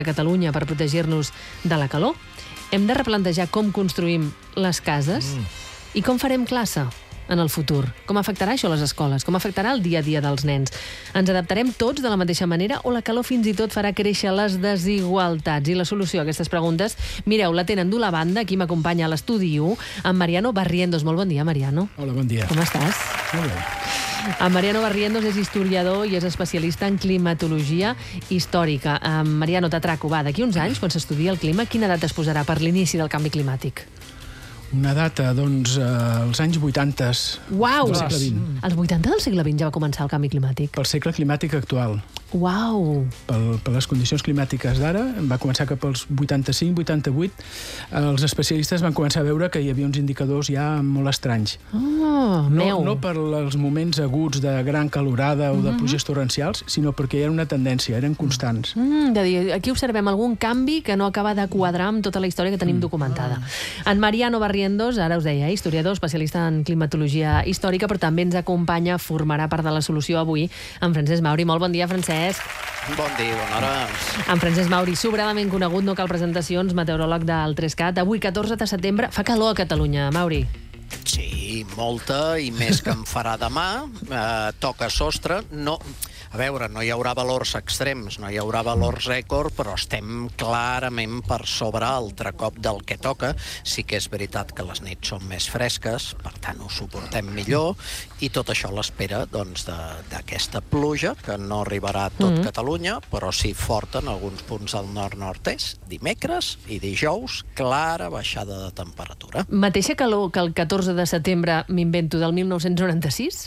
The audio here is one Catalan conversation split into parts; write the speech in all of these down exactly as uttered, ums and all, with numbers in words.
a Catalunya per protegir-nos de la calor. Hem de replantejar com construïm les cases mm. i com farem classe en el futur. Com afectarà això a les escoles? Com afectarà el dia a dia dels nens? Ens adaptarem tots de la mateixa manera o la calor fins i tot farà créixer les desigualtats? I la solució a aquestes preguntes, mireu, la tenen d'una banda, aquí m'acompanya a l'estudi u, amb Mariano Barrientos. Molt bon dia, Mariano. Hola, bon dia. Com estàs? Molt bé. En Mariano Barrientos és historiador i és especialista en climatologia històrica. En Mariano, t'atraco, va, d'aquí uns anys, quan s'estudia el clima, quina data es posarà per l'inici del canvi climàtic? Una data, doncs, eh, als anys vuitanta Uau! del segle vint. Als vuitanta del segle vint ja va començar el canvi climàtic. Pel segle climàtic actual. Uau! Pel, per les condicions climàtiques d'ara, va començar cap als vuitanta-cinc vuitanta-vuit. Els especialistes van començar a veure que hi havia uns indicadors ja molt estranys. Oh, no, meu! no per els moments aguts de gran calorada o de pluges torrencials, sinó perquè hi era una tendència, eren constants. Mm, de dir, aquí observem algun canvi que no acaba de quadrar amb tota la història que tenim mm. documentada. En Mariano Barrientos, ara us deia, historiador, especialista en climatologia històrica, però també ens acompanya, formarà part de la solució avui, en Francesc Mauri. Molt bon dia, Francesc. Bon dia, bona hora. En Francesc Mauri, sobradament conegut, no cal presentacions, meteoròleg del trescat. Avui, catorze de setembre, fa calor a Catalunya, Mauri. Sí, molta, i més que en farà demà. Eh, toca sostre. No, a veure, no hi haurà valors extrems, no hi haurà valors rècord, però estem clarament per sobre altre cop del que toca. Sí que és veritat que les nits són més fresques, per tant ho suportem millor, i tot això a l'espera doncs, d'aquesta pluja, que no arribarà a tot mm-hmm. Catalunya, però sí forta en alguns punts del nord-nord-est, dimecres i dijous, clara baixada de temperatura. Mateixa calor que el catorze de setembre, m'invento, del mil nou-cents noranta-sis?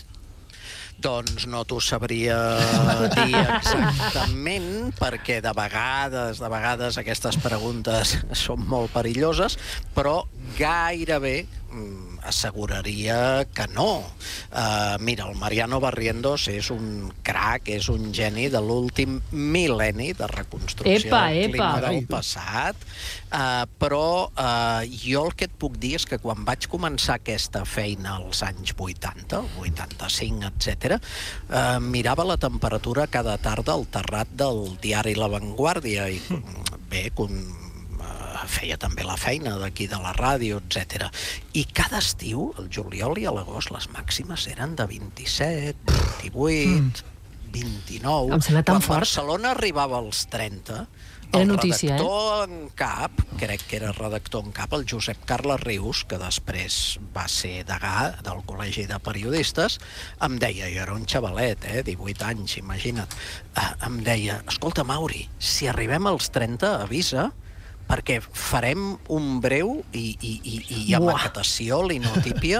Doncs no t'ho sabria dir exactament, perquè de vegades, de vegades aquestes preguntes són molt perilloses, però gairebé asseguraria que no. Uh, mira, el Mariano Barrientos és un crac, és un geni de l'últim mil·lenni de reconstrucció epa, del clima epa. del passat, uh, però uh, jo el que et puc dir és que quan vaig començar aquesta feina als anys vuitanta, vuitanta-cinc, etcètera, uh, mirava la temperatura cada tarda al terrat del diari La Vanguardia i bé, com feia també la feina d'aquí de la ràdio, etcètera. I cada estiu, el juliol i a l'agost, les màximes eren de vint-i-set, vint-i-vuit, vint-i-nou. Em sembla tan Quan fort. Barcelona arribava als trenta, era el notícia, redactor eh? en cap, crec que era redactor en cap, el Josep Carles Rius, que després va ser degà del Col·legi de Periodistes, em deia, jo era un xavalet, eh, divuit anys, imagina't, eh, em deia, escolta, Mauri, si arribem als trenta, avisa, perquè farem un breu i, i, i, i amb acatació, l'inotípia,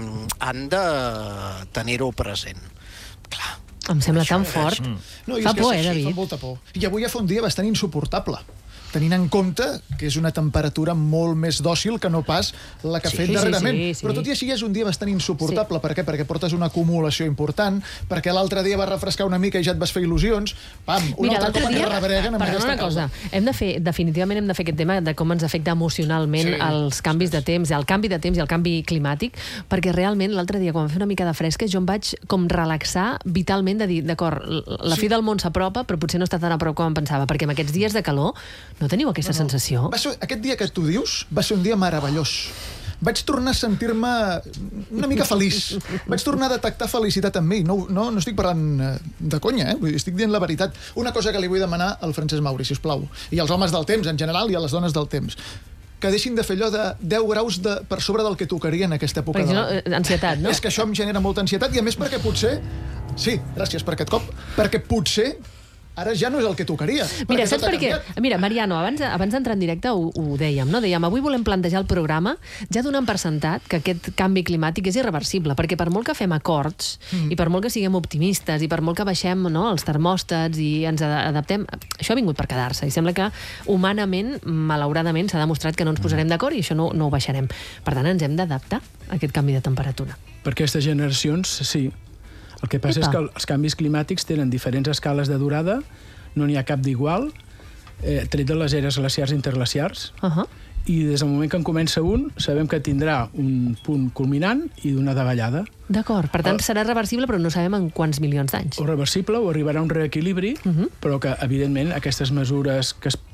han de tenir-ho present. Clar. Em sembla tan fort. No, fa por, eh, David? Fa molta por. I avui ja fa un dia bastant insuportable, tenint en compte que és una temperatura molt més dòcil que no pas la que ha fet darrerament. Sí, sí, sí. Però tot i així és un dia bastant insuportable. Sí. Per què? Perquè portes una acumulació important, perquè l'altre dia va refrescar una mica i ja et vas fer il·lusions. Pam, un Mira, altre cop dia, ens rebreguen amb perdona aquesta una cosa, cosa. hem de fer, definitivament hem de fer aquest tema de com ens afecta emocionalment Sí. els canvis de temps, el canvi de temps i el canvi climàtic, perquè realment l'altre dia, quan va fer una mica de fresca, jo em vaig com relaxar vitalment de dir, d'acord, la fi Sí. del món s'apropa, però potser no està tan a prop com em pensava, perquè en aquests dies de calor no teniu aquesta No, no. sensació? Va ser, aquest dia que tu dius va ser un dia meravellós. Vaig tornar a sentir-me una mica feliç. Vaig tornar a detectar felicitat en mi. No, no, no estic parlant de conya, eh? Vull dir, estic dient la veritat. Una cosa que li vull demanar al Francesc Mauri, sisplau, i als homes del temps en general i a les dones del temps, que deixin de fer allò de deu graus de, per sobre del que tocaria en aquesta època. Perquè de si no, l'any. eh, ansietat, no? És que això em genera molta ansietat, i a més perquè potser... Sí, gràcies per aquest cop. Perquè potser ara ja no és el que tocaria. Mira, saps tot ha per què? canviat. Mira, Mariano, abans, abans d'entrar en directe ho, ho dèiem, no? Dèiem, avui volem plantejar el programa ja donant per sentat que aquest canvi climàtic és irreversible, perquè per molt que fem acords mm. i per molt que siguem optimistes i per molt que baixem, no, els termòstats i ens adaptem, això ha vingut per quedar-se i sembla que humanament, malauradament, s'ha demostrat que no ens posarem d'acord i això no, no ho baixarem. Per tant, ens hem d'adaptar a aquest canvi de temperatura. Per aquestes generacions, sí. El que passa Epa. és que els canvis climàtics tenen diferents escales de durada, no n'hi ha cap d'igual, eh, tret de les eres glaciars i interglaciars, Uh -huh. i des del moment que en comença un, sabem que tindrà un punt culminant i d'una davallada. D'acord, per tant serà reversible, però no sabem en quants milions d'anys. O reversible, o arribarà a un reequilibri, Uh-huh. però que, evidentment, aquestes mesures que es